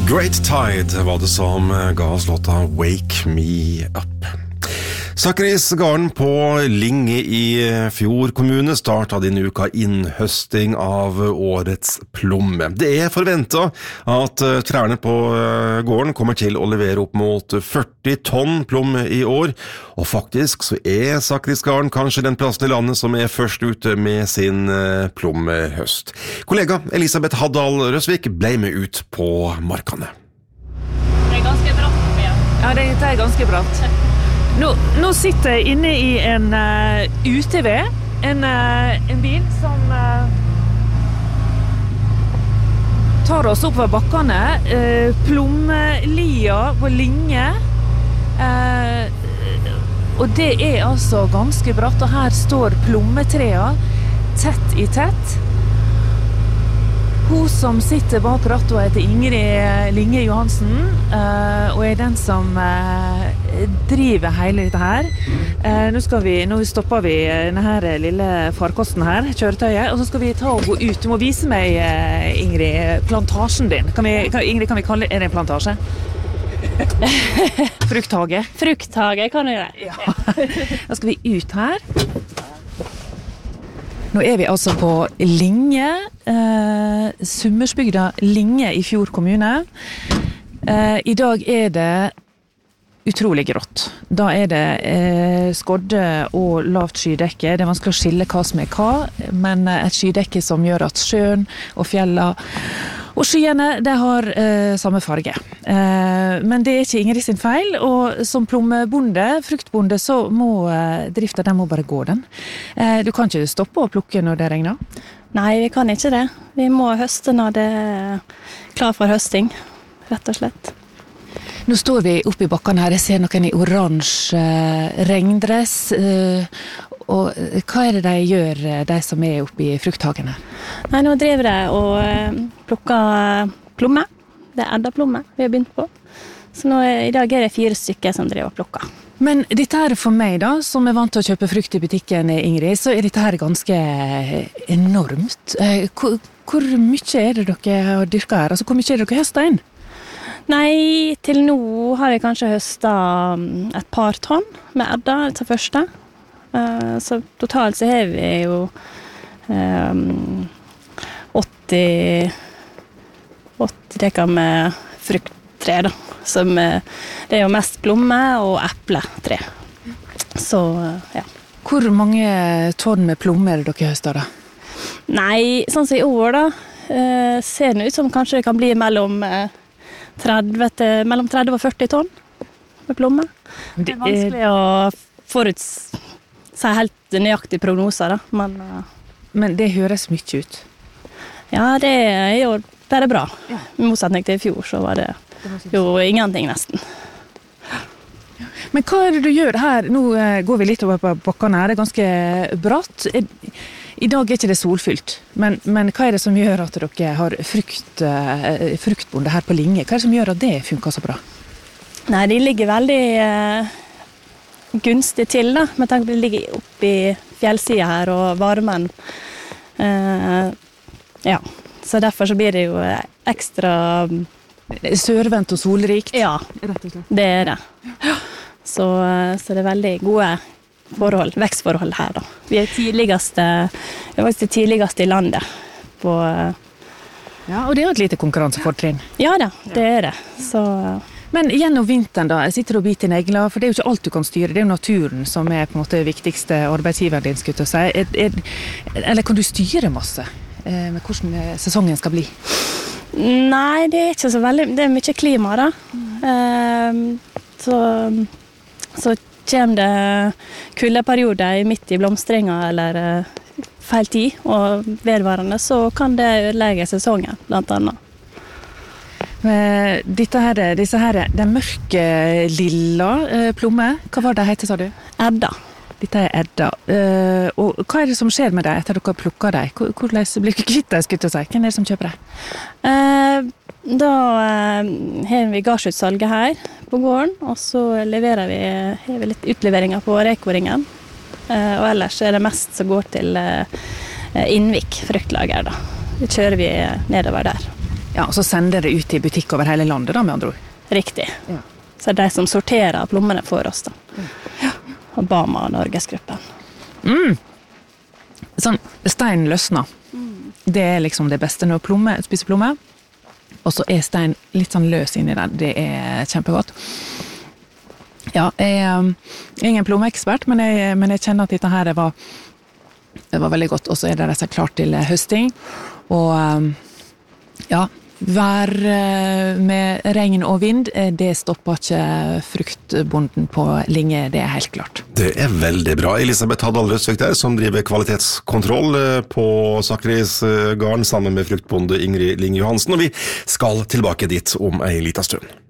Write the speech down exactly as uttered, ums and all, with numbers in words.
Great Tide var det som ga oss låta Wake Me Up. Sakris garden på Linge i Fjord kommune startet denne uka innhøsting av årets plomme. Det er forventet at trærne på gården kommer til å levere opp mot førti tonn plomme i år, og faktisk så er Sakris garden kanskje den plassen i landet som er først ute med sin plommehøst. Kollega Elisabeth Haddal Røsvik ble med ut på markene. Det er ganske bratt med. Ja, det er ganske bratt. Nå, nå sitter jeg inne i en uh, U T V, en, uh, en bil som uh, tar oss oppover bakkene. Uh, Plommelia på Linge. Uh, og det er altså ganske bratt, og her står plommetrea tett i tett. Hun som sitter bak rattet heter Ingrid Linge Johansen, uh, og er den som uh, driver hele dette her. Uh, nå, skal vi, nå stopper vi denne lille farkosten her, kjøretøyet, og så skal vi ta og gå ut. Du må vise meg, uh, Ingrid, plantasjen din. Kan vi, kan, Ingrid, kan vi kalle det, er det en plantasje? Frukthage. Frukthage kan du gjøre. Ja. Da skal vi ut her. Nå er vi altså på Linge, eh, Summersbygda Linge i Fjord kommune. Eh, I dag er det utrolig grått. Da er det eh, skodde og lavt skydekke. Det er vanskelig å skille hva som er hva, men et skydekke som gjør at sjøen og fjella og skyene, det har eh, samme farge. Eh, men det er ikke Ingrid sin feil, og som plommebonde, fruktbonde, så må eh, driften, den må bare gå den. Eh, du kan ikke stoppe å plukke når det regner? Nei, vi kan ikke det. Vi må høste når det er klar for høsting, rett og slett. Nå står vi oppe i bakken her, jeg ser noen i oransje eh, regndress, eh, og hva er det de gjør, de som er oppe i frukthagene? Nei, nå driver de og eh, plukker plomme. Det er eddaplomme vi har begynt på. Så nå, i dag er det fire stykker som driver og plukker. Men dette her for meg da, som er vant til å kjøpe frukt i butikken, Ingrid, så er dette her ganske enormt. Hvor, hvor mye er det dere har dyrket her? Altså, hvor mye er det dere høstet inn? Nei, til nå har jeg kanskje høstet et par tonn med edda til første. Så totalt så har vi jo um, åtti dekker med frukttre da. Som, det er jo mest plomme og epletre. Så, ja. Hvor mange tonn med plomme er det dere høster da? Nei, sånn som i år da, ser det ut som kanskje det kan bli mellom tretti, til, mellom tretti og førti tonn med plomme. Det er vanskelig å forutse så helt nøyaktig prognoser da, men, men det høres mye ut. Ja, det er jo bare bra. Ja. I motsetning til i fjor så var det, det var jo ingenting nesten. Men hva er det du gjør her? Nå går vi litt over på bakkene her, det er ganske bratt. I dag er ikke det solfylt, men, men hva er det som gjør at dere har frukt, fruktbonde her på Linge? Hva er det som gjør at det funker så bra? Nei, de ligger veldig gunstig til da, med tanke på at det ligger oppe i fjellsiden her og varmen. Eh, ja, så derfor så blir det jo ekstra sørvendt og solrikt. Ja, rett og slett. Det er det. Så, så det er veldig gode forhold, vekstforhold her da. Vi er tidligste, vi er faktisk det tidligste i landet på. Ja, og det er et lite konkurransefortrinn. Ja da, det er det. Så men gjennom vinteren da, jeg sitter og biter negler, for det er jo ikke alt du kan styre, det er jo naturen som er på en måte viktigste arbeidsgiveren din, skulle jeg si. Er, er, eller kan du styre masse eh, med hvordan sesongen skal bli? Nei, det er ikke så veldig, det er mye klima da. Mm. Eh, så, så kommer det kuldeperioder midt i blomstringa eller eh, feil tid og vedvarende, så kan det ødelegge sesongen, blant annet. Dette her, disse her, den mørke lilla eh, plomme, hva var det hette, sa du? Edda. Dette er edda. Eh, og hva er det som skjer med deg etter dere plukker deg? Hvordan blir dere kvitt deg, skulle jeg si? Hvem er det som kjøper deg? Eh, da eh, har vi gardsutsalget her på gården, og så leverer vi, har vi litt utleveringer på Rekoringen. Eh, og ellers er det mest som går til eh, Innvik fruktlager da. Det kjører vi nedover der. Ja, og så sender det ut i butikk over hele landet da, med andre ord. Riktig. Ja. Så det er de som sorterer plommene for oss da. Ja. Obama Norgesgruppen. Mm. Sånn, stein løsner. Mm. Det er liksom det beste når plomme, spiser plomme. Og så er stein litt sånn løs inni der. Det er kjempegodt. Ja, jeg er ingen plommeekspert, men jeg, men jeg kjenner at dette her var, det var veldig godt. Og så er det rett og slett klart til høsting. Og ja, vær med regn og vind, det stopper ikke fruktbonden på Linge, det er helt klart. Det er veldig bra. Elisabeth Haddal Røsvik der, som driver kvalitetskontroll på Sakris garn sammen med fruktbonde Ingrid Linge Johansen, og vi skal tilbake dit om en liten stund.